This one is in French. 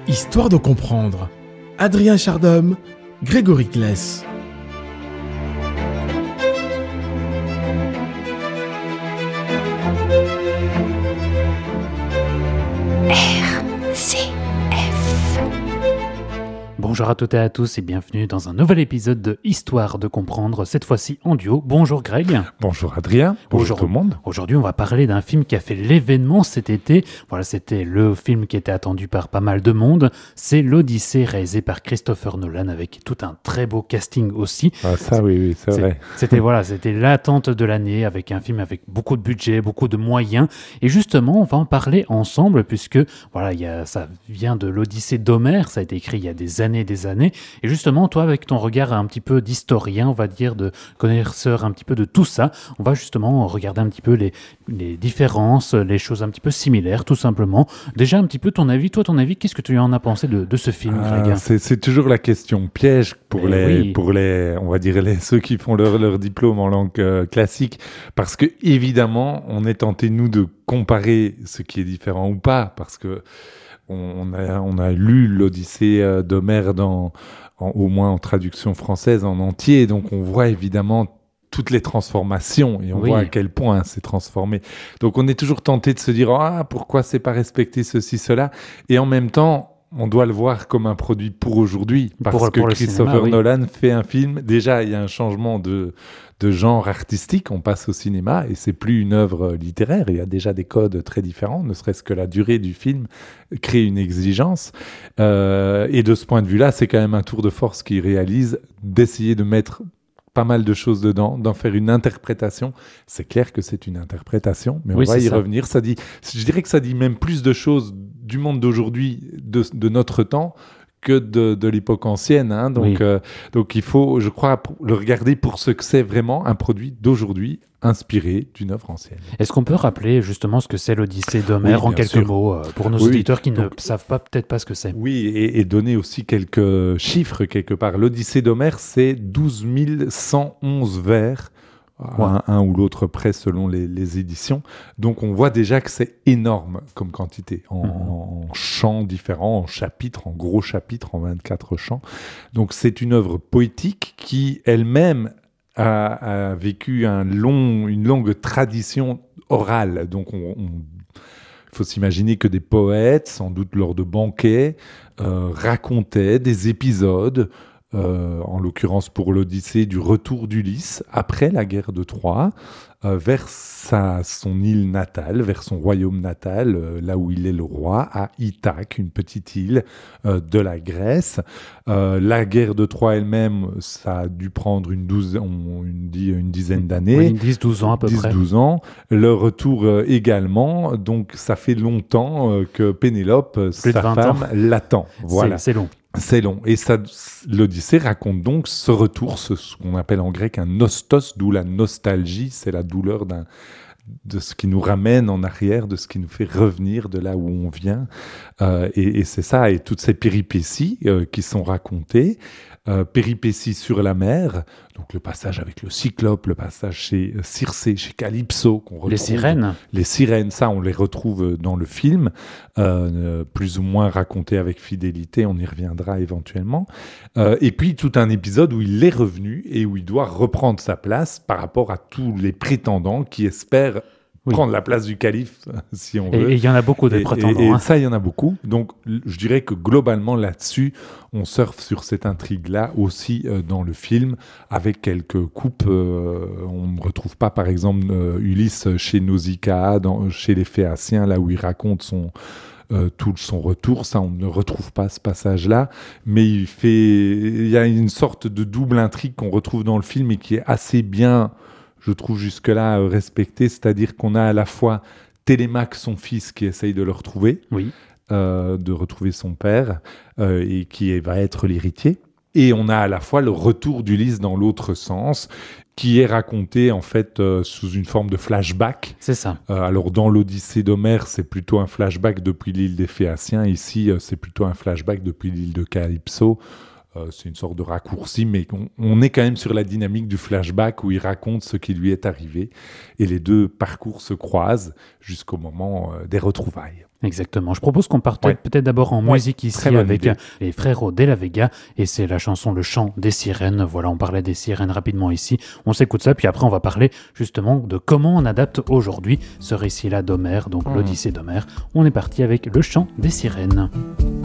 Histoire de comprendre. Adrien Chardhomme, Grégory Kless. Bonjour à toutes et à tous et bienvenue dans un nouvel épisode de Histoire de comprendre, cette fois-ci en duo. Bonjour Greg. Bonjour Adrien. Bonjour tout le monde. Aujourd'hui, on va parler d'un film qui a fait l'événement cet été. Voilà, c'était le film qui était attendu par pas mal de monde. C'est l'Odyssée, réalisé par Christopher Nolan avec tout un très beau casting aussi. Ah ça oui, c'est vrai. C'était l'attente de l'année avec un film avec beaucoup de budget, beaucoup de moyens. Et justement, on va en parler ensemble puisque voilà, ça vient de l'Odyssée d'Homère. Ça a été écrit il y a des années. Et justement, toi, avec ton regard un petit peu d'historien, on va dire, de connaisseur un petit peu de tout ça, on va justement regarder un petit peu les différences, les choses un petit peu similaires, tout simplement. Déjà, un petit peu ton avis, qu'est-ce que tu en as pensé de ce film, Greg ? C'est toujours la question piège pour on va dire, ceux qui font leur diplôme en langue classique, parce que évidemment, on est tenté, nous, de comparer ce qui est différent ou pas, parce que on a lu l'Odyssée d'Homère au moins en traduction française en entier, donc on voit évidemment toutes les transformations et on voit à quel point c'est transformé. Donc on est toujours tenté de se dire pourquoi c'est pas respecté ceci, cela, et en même temps on doit le voir comme un produit pour aujourd'hui, parce que Christopher Nolan fait un film, déjà il y a un changement de genre artistique, on passe au cinéma et c'est plus une œuvre littéraire, il y a déjà des codes très différents, ne serait-ce que la durée du film crée une exigence, et de ce point de vue-là, c'est quand même un tour de force qu'il réalise, d'essayer de mettre pas mal de choses dedans, d'en faire une interprétation. C'est clair que c'est une interprétation, mais on va y revenir. Je dirais que ça dit même plus de choses du monde d'aujourd'hui, de notre temps, que de l'époque ancienne. Donc il faut, je crois, le regarder pour ce que c'est vraiment, un produit d'aujourd'hui inspiré d'une œuvre ancienne. Est-ce qu'on peut rappeler justement ce que c'est l'Odyssée d'Homère en quelques mots pour nos auditeurs qui ne savent peut-être pas ce que c'est? Oui, et donner aussi quelques chiffres quelque part. L'Odyssée d'Homère, c'est 12 111 vers, un ou l'autre près selon les éditions. Donc on voit déjà que c'est énorme comme quantité, en chants différents, en chapitres, en gros chapitres, en 24 chants. Donc c'est une œuvre poétique qui elle-même a vécu une longue tradition orale. Donc il faut s'imaginer que des poètes, sans doute lors de banquets, racontaient des épisodes, en l'occurrence pour l'Odyssée, du retour d'Ulysse après la guerre de Troie, vers son île natale, vers son royaume natal, là où il est le roi, à Ithaque, une petite île de la Grèce. La guerre de Troie elle-même, ça a dû prendre une dizaine d'années. Oui, 10-12 ans à peu près. 10-12 ans. Le retour également, donc ça fait longtemps que Pénélope, sa femme, l'attend. Voilà. C'est long. C'est long. Et l'Odyssée raconte donc ce retour, ce qu'on appelle en grec un nostos, d'où la nostalgie, c'est la douleur de ce qui nous ramène en arrière, de ce qui nous fait revenir de là où on vient. Et c'est ça, et toutes ces péripéties qui sont racontées, péripéties sur la mer, donc le passage avec le Cyclope, le passage chez Circé, chez Calypso, qu'on retrouve. Les sirènes, ça, on les retrouve dans le film, plus ou moins raconté avec fidélité, on y reviendra éventuellement. Et puis tout un épisode où il est revenu et où il doit reprendre sa place par rapport à tous les prétendants qui espèrent prendre la place du calife, si on veut. Et il y en a beaucoup de prétendants. Et ça, il y en a beaucoup. Donc, je dirais que globalement, là-dessus, on surfe sur cette intrigue-là aussi dans le film, avec quelques coupes. On ne retrouve pas, par exemple, Ulysse chez Nausicaa, chez les Phéaciens, là où il raconte tout son retour, ça on ne retrouve pas ce passage-là, mais il y a une sorte de double intrigue qu'on retrouve dans le film et qui est assez bien, je trouve jusque-là respectée, c'est-à-dire qu'on a à la fois Télémaque, son fils, qui essaye de le retrouver, de retrouver son père, et qui va être l'héritier, et on a à la fois le retour d'Ulysse dans l'autre sens, qui est raconté en fait sous une forme de flashback. C'est ça. Alors dans l'Odyssée d'Homère, c'est plutôt un flashback depuis l'île des Phéaciens. Ici, c'est plutôt un flashback depuis l'île de Calypso. c'est une sorte de raccourci, mais on est quand même sur la dynamique du flashback où il raconte ce qui lui est arrivé. Et les deux parcours se croisent jusqu'au moment des retrouvailles. Exactement. Je propose qu'on parte peut-être d'abord en musique ici avec les Freros de la Vega et c'est la chanson Le Chant des Sirènes. Voilà, on parlait des sirènes rapidement ici. On s'écoute ça, puis après on va parler justement de comment on adapte aujourd'hui ce récit-là d'Homère, donc l'Odyssée d'Homère. On est parti avec Le Chant des Sirènes.